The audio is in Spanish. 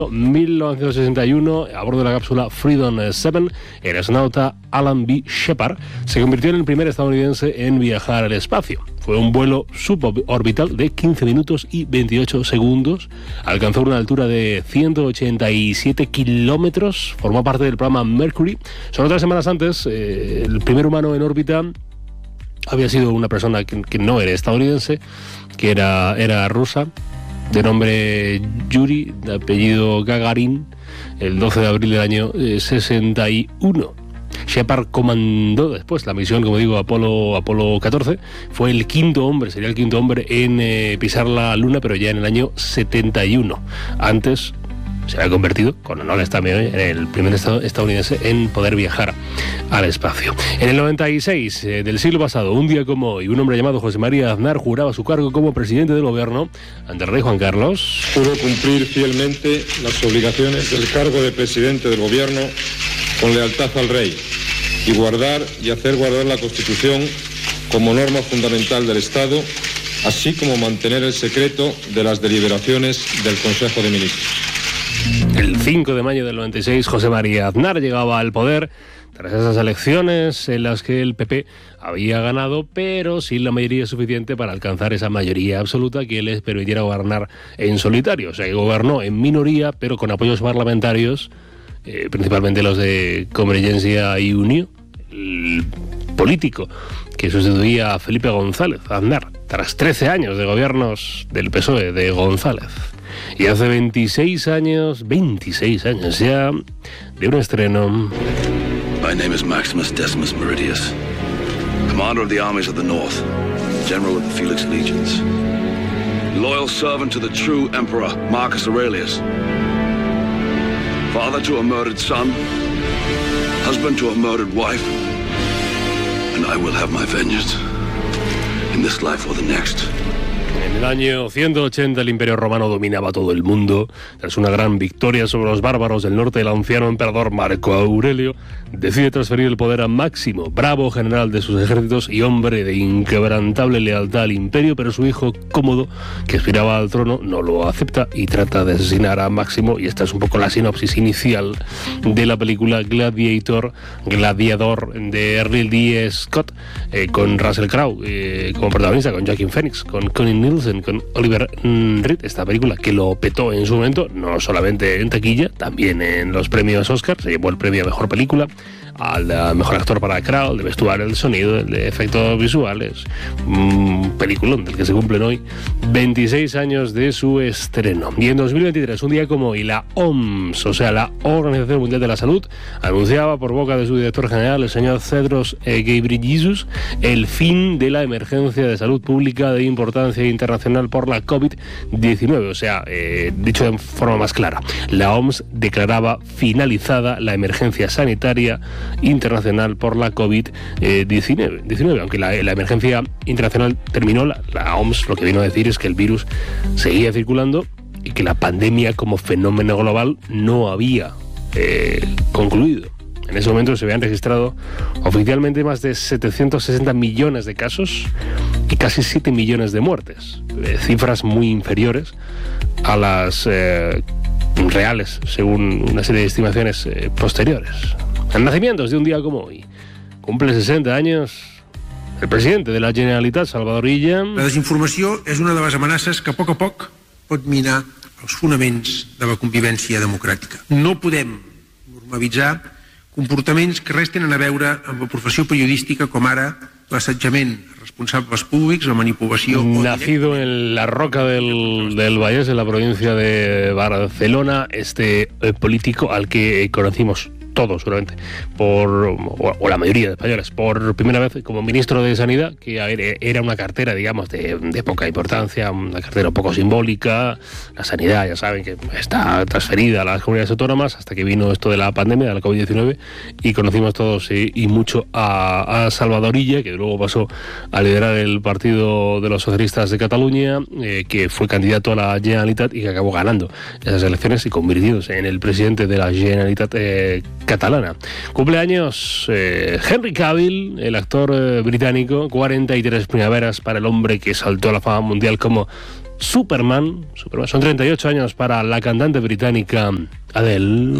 1961, a bordo de la cápsula Freedom 7, el astronauta Alan B. Shepard se convirtió en el primer estadounidense en viajar al espacio. Fue un vuelo suborbital de 15 minutos y 28 segundos. Alcanzó una altura de 187 kilómetros. Formó parte del programa Mercury. Solo 3 semanas antes, el primer humano en órbita había sido una persona que no era estadounidense, que era rusa, de nombre Yuri, de apellido Gagarin, el 12 de abril del año 61. Shepard comandó después la misión, como digo, Apolo 14. Fue el quinto hombre, sería el quinto hombre en pisar la Luna, pero ya en el año 71. Antes se había convertido, con honores también, en el primer estadounidense en poder viajar al espacio. En el 96 del siglo pasado, un día como hoy, un hombre llamado José María Aznar juraba su cargo como presidente del gobierno ante el rey Juan Carlos. Juro cumplir fielmente las obligaciones del cargo de presidente del gobierno con lealtad al rey y guardar y hacer guardar la Constitución como norma fundamental del Estado, así como mantener el secreto de las deliberaciones del Consejo de Ministros. El 5 de mayo del 96, José María Aznar llegaba al poder tras esas elecciones en las que el PP había ganado, pero sin la mayoría suficiente para alcanzar esa mayoría absoluta que les permitiera gobernar en solitario. O sea, que gobernó en minoría, pero con apoyos parlamentarios, principalmente los de Convergencia y Unió, el político que sustituía a Felipe González, Aznar, tras 13 años de gobiernos del PSOE de González. Y hace 26 años ya, de un estreno. My name is Maximus Decimus Meridius, commander of the armies of the North, general of the Felix Legions, loyal servant to the true emperor Marcus Aurelius, father to a murdered son, husband to a murdered wife, and I will have my vengeance in this life or the next. En el año 180 el Imperio Romano dominaba todo el mundo. Tras una gran victoria sobre los bárbaros del norte, el anciano emperador Marco Aurelio decide transferir el poder a Máximo, bravo general de sus ejércitos y hombre de inquebrantable lealtad al imperio, pero su hijo Cómodo, que aspiraba al trono, no lo acepta y trata de asesinar a Máximo. Y esta es un poco la sinopsis inicial de la película Gladiador de Ridley Scott, con Russell Crowe como protagonista, con Joaquin Phoenix, con Connie Nielsen, con Oliver Reed. Esta película que lo petó en su momento, no solamente en taquilla, también en los premios Oscar. Se llevó el premio a Mejor Película, al mejor actor para Crowe, de vestuario, el sonido, de efectos visuales. Un peliculón del que se cumplen hoy 26 años de su estreno. Y en 2023, un día como hoy, la OMS, o sea, la Organización Mundial de la Salud, anunciaba por boca de su director general, el señor Tedros Ghebreyesus, el fin de la emergencia de salud pública de importancia internacional por la COVID-19. O sea, dicho de forma más clara, la OMS declaraba finalizada la emergencia sanitaria internacional por la COVID-19. Aunque la emergencia internacional terminó, la OMS lo que vino a decir es que el virus seguía circulando y que la pandemia como fenómeno global no había concluido. En ese momento se habían registrado oficialmente más de 760 millones de casos y casi 7 millones de muertes. Cifras muy inferiores a las reales, según una serie de estimaciones posteriores. En nacimientos de un día como hoy, cumple 60 años el presidente de la Generalitat, Salvador Illa. La desinformació és una de les amenaces que a poc pot minar els fonaments de la convivència democràtica. No podem normalitzar comportaments que res tenen a veure amb la professió periodística, com ara l'assetjament a responsables públics, la manipulació... Nacido en la Roca del Vallès, en la provincia de Barcelona, este político al que conocimos todos seguramente, o la mayoría de españoles, por primera vez como ministro de Sanidad, que era una cartera, digamos, de poca importancia, una cartera poco simbólica. La sanidad, ya saben, que está transferida a las comunidades autónomas hasta que vino esto de la pandemia, de la COVID-19, y conocimos todos y mucho a Salvador Illa, que luego pasó a liderar el Partido de los Socialistas de Cataluña, que fue candidato a la Generalitat y que acabó ganando esas elecciones y convirtiéndose en el presidente de la Generalitat catalana. Cumpleaños Henry Cavill, el actor británico, 43 primaveras para el hombre que saltó a la fama mundial como Superman. Son 38 años para la cantante británica Adele.